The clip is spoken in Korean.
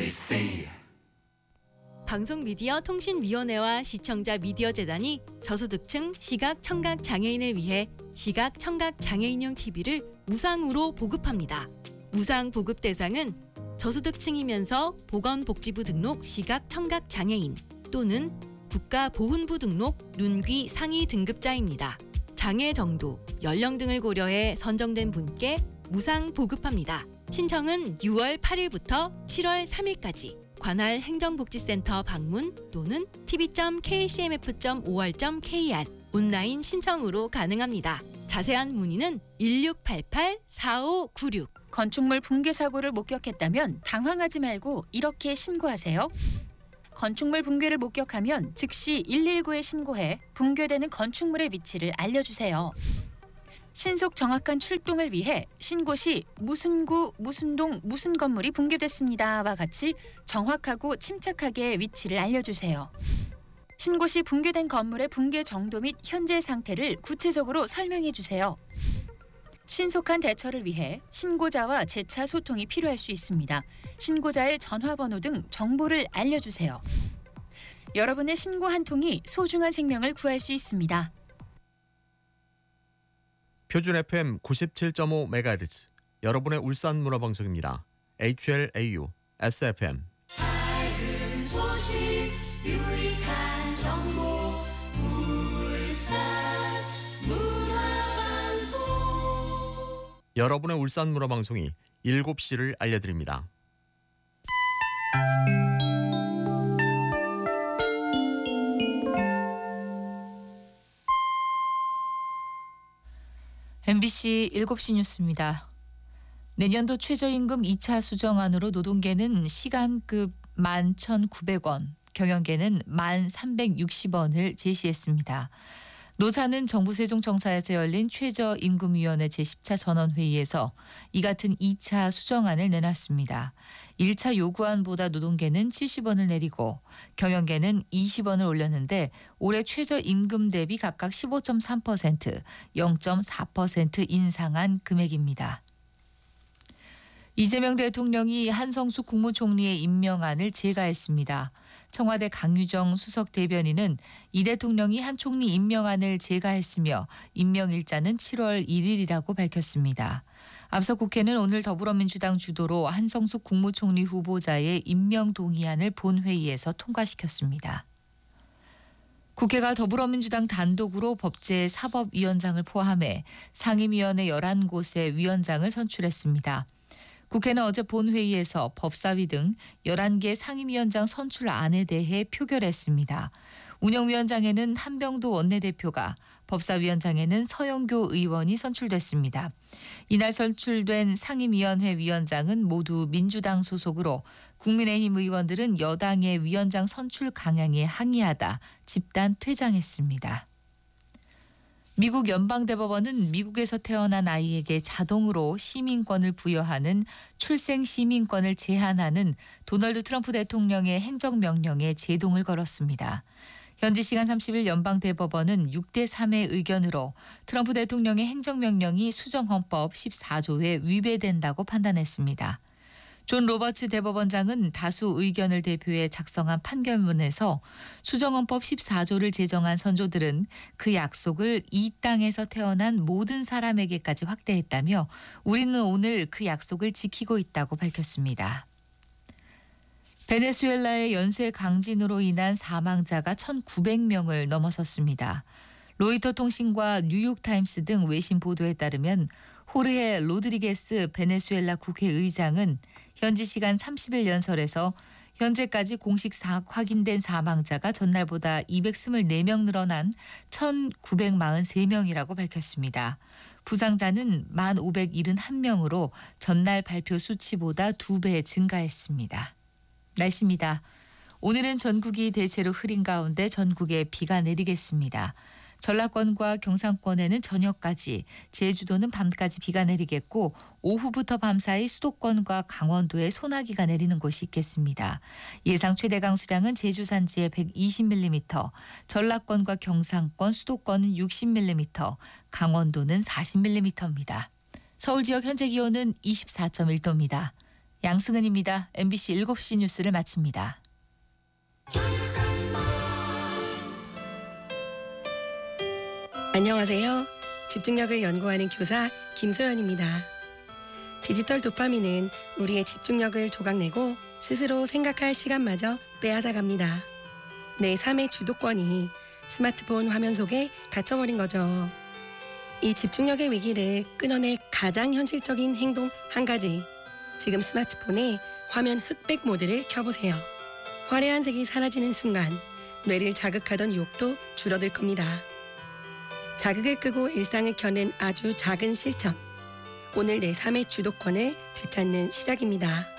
MBC 방송미디어통신위원회와 시청자 미디어재단이 저소득층 시각 청각 장애인을 위해 시각 청각 장애인용 TV를 무상으로 보급합니다. 무상 보급 대상은 저소득층이면서 보건복지부 등록 시각 청각 장애인 또는 국가보훈부 등록 눈귀 상위 등급자입니다. 장애 정도, 연령 등을 고려해 선정된 분께 무상 보급합니다. 신청은 6월 8일부터 7월 3일까지 관할 행정복지센터 방문 또는 tv.kcmf.or.kr 온라인 신청으로 가능합니다. 자세한 문의는 1688-4596. 건축물 붕괴 사고를 목격했다면 당황하지 말고 이렇게 신고하세요. 건축물 붕괴를 목격하면 즉시 119에 신고해 붕괴되는 건축물의 위치를 알려주세요. 신속 정확한 출동을 위해 신고 시 무슨 구, 무슨 동, 무슨 건물이 붕괴됐습니다와 같이 정확하고 침착하게 위치를 알려주세요. 신고 시 붕괴된 건물의 붕괴 정도 및 현재 상태를 구체적으로 설명해 주세요. 신속한 대처를 위해 신고자와 재차 소통이 필요할 수 있습니다. 신고자의 전화번호 등 정보를 알려주세요. 여러분의 신고 한 통이 소중한 생명을 구할 수 있습니다. 표준 FM 97.5MHz 여러분의 울산 문화방송입니다. HLAU SFM 밝은 소식 유익한 정보 울산 문화방송 여러분의 울산 문화방송이 7시를 알려드립니다. MBC 7시 뉴스입니다. 내년도 최저임금 2차 수정안으로 노동계는 시간급 11,900원, 경영계는 1,360원을 제시했습니다. 노사는 정부 세종청사에서 열린 최저임금위원회 제10차 전원회의에서 이 같은 2차 수정안을 내놨습니다. 1차 요구안보다 노동계는 70원을 내리고 경영계는 20원을 올렸는데 올해 최저임금 대비 각각 15.3%, 0.4% 인상한 금액입니다. 이재명 대통령이 한성수 국무총리의 임명안을 제가했습니다. 청와대 강유정 수석 대변인은 이 대통령이 한 총리 임명안을 제가했으며 임명일자는 7월 1일이라고 밝혔습니다. 앞서 국회는 오늘 더불어민주당 주도로 한성수 국무총리 후보자의 임명 동의안을 본회의에서 통과시켰습니다. 국회가 더불어민주당 단독으로 법제사법위원장을 포함해 상임위원회 11곳의 위원장을 선출했습니다. 국회는 어제 본회의에서 법사위 등 11개 상임위원장 선출안에 대해 표결했습니다. 운영위원장에는 한병도 원내대표가, 법사위원장에는 서영교 의원이 선출됐습니다. 이날 선출된 상임위원회 위원장은 모두 민주당 소속으로 국민의힘 의원들은 여당의 위원장 선출 강행에 항의하다 집단 퇴장했습니다. 미국 연방대법원은 미국에서 태어난 아이에게 자동으로 시민권을 부여하는 출생 시민권을 제한하는 도널드 트럼프 대통령의 행정명령에 제동을 걸었습니다. 현지 시간 30일 연방대법원은 6대3의 의견으로 트럼프 대통령의 행정명령이 수정헌법 14조에 위배된다고 판단했습니다. 존 로버츠 대법원장은 다수 의견을 대표해 작성한 판결문에서 수정헌법 14조를 제정한 선조들은 그 약속을 이 땅에서 태어난 모든 사람에게까지 확대했다며 우리는 오늘 그 약속을 지키고 있다고 밝혔습니다. 베네수엘라의 연쇄 강진으로 인한 사망자가 1,900명을 넘어섰습니다. 로이터 통신과 뉴욕타임스 등 외신 보도에 따르면 호르헤 로드리게스 베네수엘라 국회의장은 현지 시간 30일 연설에서 현재까지 공식 확인된 사망자가 전날보다 224명 늘어난 1,943명이라고 밝혔습니다. 부상자는 1,571명으로 전날 발표 수치보다 2배 증가했습니다. 날씨입니다. 오늘은 전국이 대체로 흐린 가운데 전국에 비가 내리겠습니다. 전라권과 경상권에는 저녁까지, 제주도는 밤까지 비가 내리겠고 오후부터 밤사이 수도권과 강원도에 소나기가 내리는 곳이 있겠습니다. 예상 최대 강수량은 제주 산지에 120mm, 전라권과 경상권, 수도권은 60mm, 강원도는 40mm입니다. 서울 지역 현재 기온은 24.1도입니다. 양승은입니다. MBC 7시 뉴스를 마칩니다. 안녕하세요. 집중력을 연구하는 교사 김소연입니다. 디지털 도파민은 우리의 집중력을 조각내고 스스로 생각할 시간마저 빼앗아갑니다. 내 삶의 주도권이 스마트폰 화면 속에 갇혀버린 거죠. 이 집중력의 위기를 끊어낼 가장 현실적인 행동 한 가지. 지금 스마트폰에 화면 흑백 모드를 켜보세요. 화려한 색이 사라지는 순간 뇌를 자극하던 유혹도 줄어들 겁니다. 자극을 끄고 일상을 켜는 아주 작은 실천. 오늘 내 삶의 주도권을 되찾는 시작입니다.